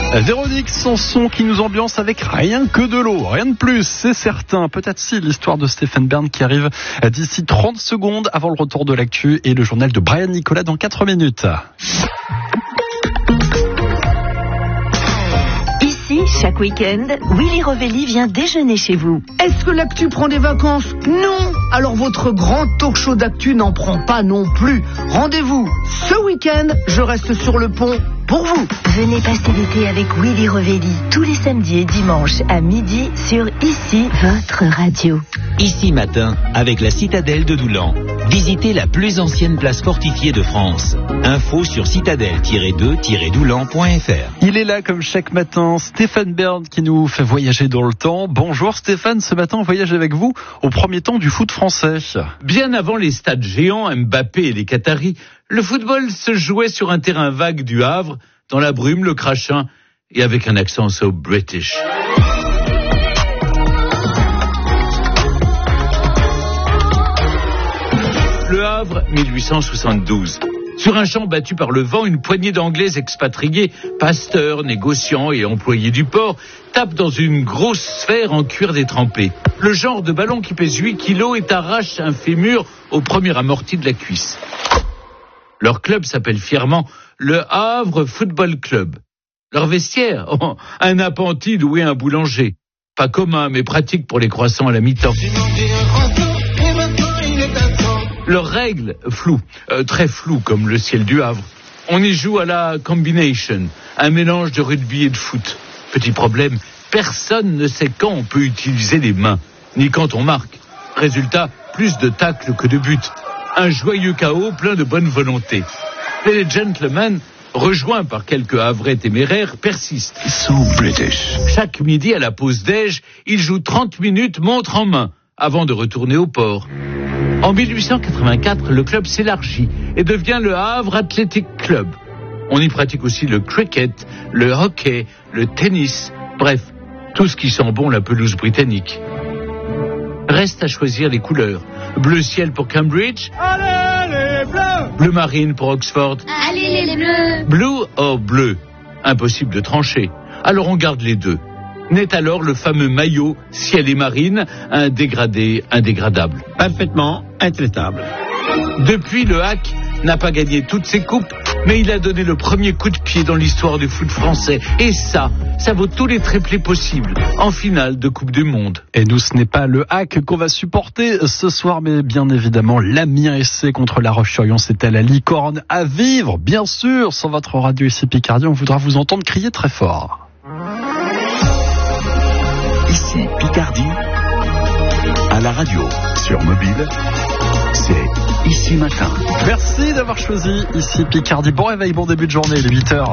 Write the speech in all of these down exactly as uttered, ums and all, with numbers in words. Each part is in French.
Véronique Sanson qui nous ambiance avec rien que de l'eau, rien de plus, c'est certain. Peut-être si l'histoire de Stéphane Bern qui arrive d'ici trente secondes avant le retour de l'actu et le journal de Brian Nicolas dans quatre minutes. Ici, chaque week-end, Willy Rovelli vient déjeuner chez vous. Est-ce que l'actu prend des vacances? Non. Alors votre grand talk show d'actu n'en prend pas non plus. Rendez-vous ce week-end, je reste sur le pont pour vous. Venez passer l'été avec Willy Rovelli tous les samedis et dimanches à midi sur Ici, votre radio. Ici matin, avec la citadelle de Doulan. Visitez la plus ancienne place fortifiée de France. Info sur citadelle tiret deux tiret doulan point f r. Il est là comme chaque matin, Stéphane Bern qui nous fait voyager dans le temps. Bonjour Stéphane, ce matin on voyage avec vous au premier temps du foot français. Bien avant les stades géants, Mbappé et les Qataris, le football se jouait sur un terrain vague du Havre, dans la brume, le crachin et avec un accent so British. Le Havre, mille huit cent soixante-douze. Sur un champ battu par le vent, une poignée d'Anglais expatriés, pasteurs, négociants et employés du port, tapent dans une grosse sphère en cuir détrempé. Le genre de ballon qui pèse huit kilos et arrache un fémur au premier amorti de la cuisse. Leur club s'appelle fièrement le Havre Football Club. Leur vestiaire, oh, un appentis doué un boulanger. Pas commun, mais pratique pour les croissants à la mi-temps. Leurs règles, floues, euh, très floues comme le ciel du Havre. On y joue à la combination, un mélange de rugby et de foot. Petit problème, personne ne sait quand on peut utiliser les mains, ni quand on marque. Résultat, plus de tacles que de buts. Un joyeux chaos plein de bonne volonté. Mais les gentlemen, rejoints par quelques Havrais téméraires, persistent. So British. Chaque midi à la pause déj, ils jouent trente minutes montre en main, avant de retourner au port. En mille huit cent quatre-vingt-quatre, le club s'élargit et devient le Havre Athletic Club. On y pratique aussi le cricket, le hockey, le tennis, bref, tout ce qui sent bon la pelouse britannique. Reste à choisir les couleurs. Bleu ciel pour Cambridge. Allez les bleus. Bleu marine pour Oxford. Allez les bleus. Blue or bleu. Impossible de trancher. Alors on garde les deux. Naît alors le fameux maillot ciel et marine, un dégradé indégradable. Parfaitement intraitable. Depuis, le H A C n'a pas gagné toutes ses coupes, mais il a donné le premier coup de pied dans l'histoire du foot français. Et ça, ça vaut tous les triplés possibles en finale de Coupe du Monde. Et nous, ce n'est pas le H A C qu'on va supporter ce soir, mais bien évidemment l'Amiens S C contre La Roche-sur-Yon. C'est à la Licorne à vivre, bien sûr, sur votre radio ici Picardie. On voudra vous entendre crier très fort. Ici Picardie, à la radio, sur mobile, c'est Ici Matin. Merci d'avoir choisi Ici Picardie. Bon réveil, bon début de journée, il est huit heures.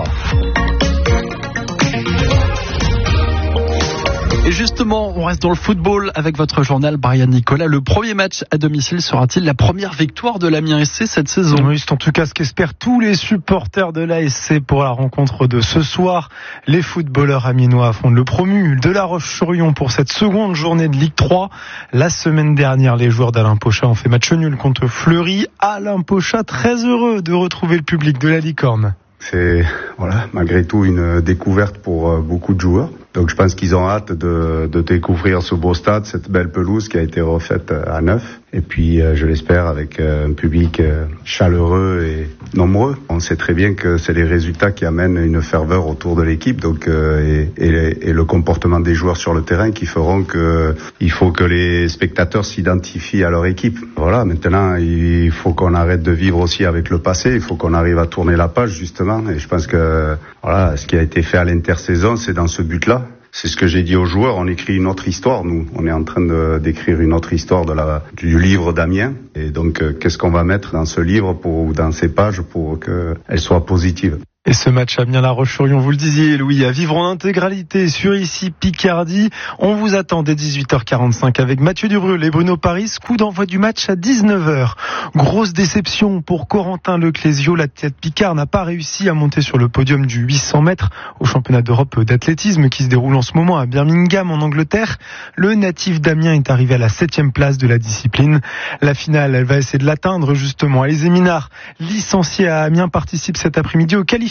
Et justement, on reste dans le football avec votre journal Brian Nicolas. Le premier match à domicile sera-t-il la première victoire de l'Amiens S C cette saison? Oui, c'est en tout cas ce qu'espèrent tous les supporters de l'A S C pour la rencontre de ce soir. Les footballeurs amiénois affrontent le promu de La Roche-sur-Yon pour cette seconde journée de Ligue trois. La semaine dernière, les joueurs d'Alain Pochat ont fait match nul contre Fleury. Alain Pochat, très heureux de retrouver le public de la Licorne. C'est voilà, malgré tout une découverte pour beaucoup de joueurs. Donc je pense qu'ils ont hâte de, de découvrir ce beau stade, cette belle pelouse qui a été refaite à neuf. Et puis je l'espère avec un public chaleureux et nombreux. On sait très bien que c'est les résultats qui amènent une ferveur autour de l'équipe, donc et, et, et le comportement des joueurs sur le terrain qui feront que il faut que les spectateurs s'identifient à leur équipe. Voilà, maintenant il faut qu'on arrête de vivre aussi avec le passé, il faut qu'on arrive à tourner la page justement. Et je pense que voilà, ce qui a été fait à l'intersaison, c'est dans ce but-là. C'est ce que j'ai dit aux joueurs, on écrit une autre histoire, nous. On est en train de, d'écrire une autre histoire de la, du livre d'Amiens. Et donc, euh, qu'est-ce qu'on va mettre dans ce livre pour, ou dans ces pages pour qu'elle soit positive? Et ce match Amiens-La Roche-sur-Yon, vous le disiez Louis, à vivre en intégralité sur Ici Picardie. On vous attend dès dix-huit heures quarante-cinq avec Mathieu Dubrul et Bruno Paris. Coup d'envoi du match à dix-neuf heures. Grosse déception pour Corentin Leclésio. L'athlète Picard n'a pas réussi à monter sur le podium du huit cents mètres au championnat d'Europe d'athlétisme qui se déroule en ce moment à Birmingham en Angleterre. Le natif d'Amiens est arrivé à la septième place de la discipline. La finale, elle va essayer de l'atteindre justement. Alizé Minard, licencié à Amiens, participe cet après-midi aux qualifications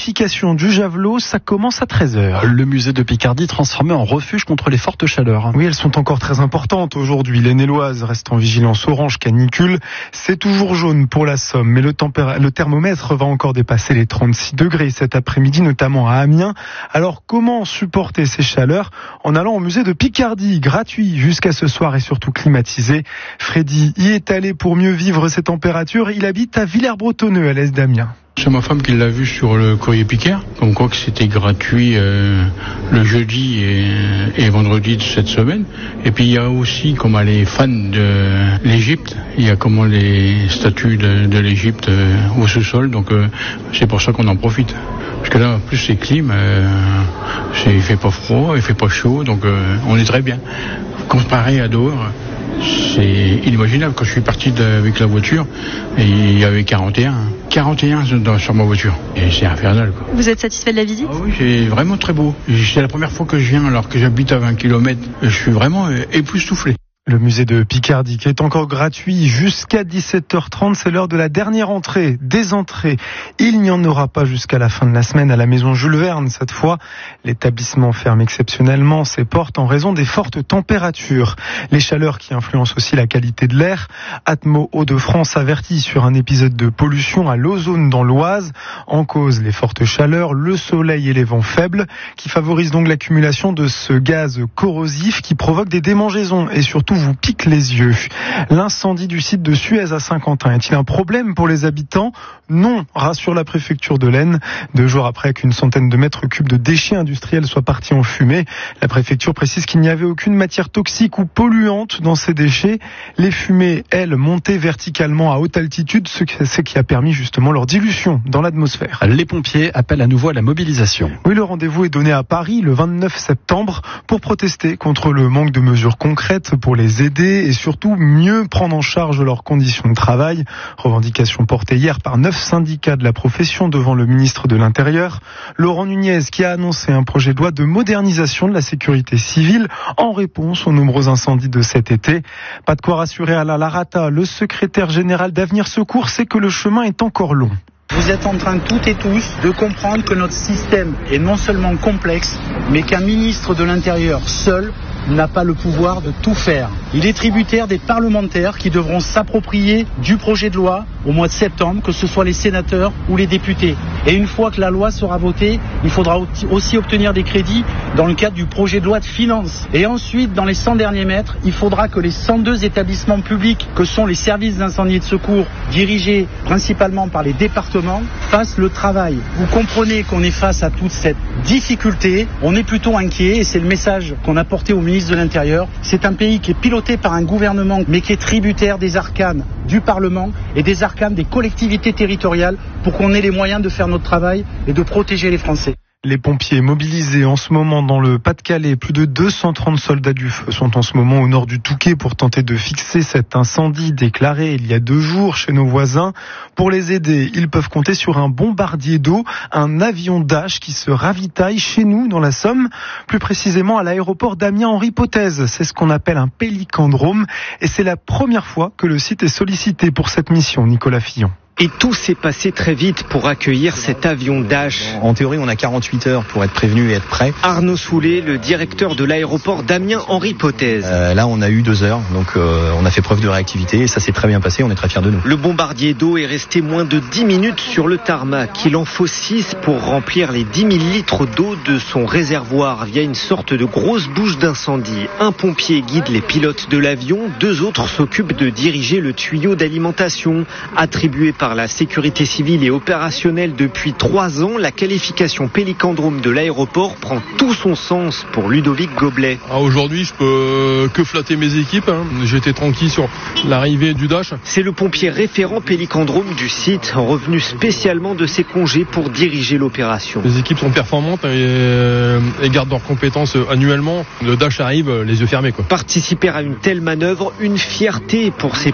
qualification du javelot, ça commence à treize heures. Le musée de Picardie transformé en refuge contre les fortes chaleurs. Oui, elles sont encore très importantes aujourd'hui. Les Néloises restent en vigilance orange canicule. C'est toujours jaune pour la Somme, mais le, tempéra- le thermomètre va encore dépasser les trente-six degrés cet après-midi, notamment à Amiens. Alors comment supporter ces chaleurs en allant au musée de Picardie, gratuit jusqu'à ce soir et surtout climatisé. Freddy y est allé pour mieux vivre ces températures. Il habite à Villers-Bretonneux, à l'est d'Amiens. C'est ma femme qui l'a vu sur le courrier Picard, comme quoi que c'était gratuit euh, le jeudi et, et vendredi de cette semaine. Et puis il y a aussi, comme elle est fan de l'Égypte, il y a comment les statues de, de l'Égypte euh, au sous-sol, donc euh, c'est pour ça qu'on en profite. Parce que là, en plus, c'est clim, euh, c'est, il fait pas froid, il fait pas chaud, donc euh, on est très bien. Comparé à dehors, c'est inimaginable. Quand je suis parti de, avec la voiture, et il y avait quarante et un. quarante et un dans, sur ma voiture. Et c'est infernal, quoi. Vous êtes satisfait de la visite ? Ah oui, c'est vraiment très beau. C'est la première fois que je viens alors que j'habite à vingt kilomètres. Je suis vraiment époustouflé. Le musée de Picardie qui est encore gratuit jusqu'à dix-sept heures trente, c'est l'heure de la dernière entrée, des entrées. Il n'y en aura pas jusqu'à la fin de la semaine à la maison Jules Verne cette fois. L'établissement ferme exceptionnellement ses portes en raison des fortes températures. Les chaleurs qui influencent aussi la qualité de l'air. Atmo Hauts-de-France avertit sur un épisode de pollution à l'ozone dans l'Oise. En cause, les fortes chaleurs, le soleil et les vents faibles qui favorisent donc l'accumulation de ce gaz corrosif qui provoque des démangeaisons et surtout vous pique les yeux. L'incendie du site de Suez à Saint-Quentin est-il un problème pour les habitants ? Non, rassure la préfecture de l'Aisne. Deux jours après qu'une centaine de mètres cubes de déchets industriels soient partis en fumée, la préfecture précise qu'il n'y avait aucune matière toxique ou polluante dans ces déchets. Les fumées, elles, montaient verticalement à haute altitude, ce qui a permis justement leur dilution dans l'atmosphère. Les pompiers appellent à nouveau à la mobilisation. Oui, le rendez-vous est donné à Paris le vingt-neuf septembre pour protester contre le manque de mesures concrètes pour les aider et surtout mieux prendre en charge leurs conditions de travail. Revendication portée hier par neuf syndicats de la profession devant le ministre de l'Intérieur. Laurent Nunez qui a annoncé un projet de loi de modernisation de la sécurité civile en réponse aux nombreux incendies de cet été. Pas de quoi rassurer Alain Larata, le secrétaire général d'Avenir Secours, sait que le chemin est encore long. Vous êtes en train toutes et tous de comprendre que notre système est non seulement complexe, mais qu'un ministre de l'Intérieur seul n'a pas le pouvoir de tout faire. Il est tributaire des parlementaires qui devront s'approprier du projet de loi au mois de septembre, que ce soit les sénateurs ou les députés. Et une fois que la loi sera votée, il faudra aussi obtenir des crédits dans le cadre du projet de loi de finances. Et ensuite, dans les cent derniers mètres, il faudra que les cent deux établissements publics, que sont les services d'incendie et de secours, dirigés principalement par les départements, fassent le travail. Vous comprenez qu'on est face à toute cette difficulté, on est plutôt inquiet, et c'est le message qu'on a porté au ministre de l'Intérieur. C'est un pays qui est piloté par un gouvernement, mais qui est tributaire des arcanes du Parlement et des arcanes des collectivités territoriales pour qu'on ait les moyens de faire notre travail et de protéger les Français. Les pompiers mobilisés en ce moment dans le Pas-de-Calais, plus de deux cent trente soldats du feu sont en ce moment au nord du Touquet pour tenter de fixer cet incendie déclaré il y a deux jours chez nos voisins. Pour les aider, ils peuvent compter sur un bombardier d'eau, un avion Dash qui se ravitaille chez nous dans la Somme, plus précisément à l'aéroport d'Amiens-Henri Potez. C'est ce qu'on appelle un pélicandrome et c'est la première fois que le site est sollicité pour cette mission, Nicolas Fillon. Et tout s'est passé très vite pour accueillir cet avion Dash. En théorie, on a quarante-huit heures pour être prévenu et être prêt. Arnaud Soulet, le directeur de l'aéroport d'Amiens-Henri Potez. Euh, là, on a eu deux heures, donc euh, on a fait preuve de réactivité et ça s'est très bien passé, on est très fiers de nous. Le bombardier d'eau est resté moins de dix minutes sur le tarmac. Il en faut six pour remplir les dix mille litres d'eau de son réservoir via une sorte de grosse bouche d'incendie. Un pompier guide les pilotes de l'avion, deux autres s'occupent de diriger le tuyau d'alimentation attribué par Par la sécurité civile et opérationnelle depuis trois ans, la qualification pélicandrome de l'aéroport prend tout son sens pour Ludovic Goblet. Ah, aujourd'hui, je peux que flatter mes équipes. Hein. J'étais tranquille sur l'arrivée du Dash. C'est le pompier référent pélicandrome du site, revenu spécialement de ses congés pour diriger l'opération. Les équipes sont performantes et, et gardent leurs compétences annuellement. Le Dash arrive les yeux fermés, quoi. Participer à une telle manœuvre, une fierté pour ces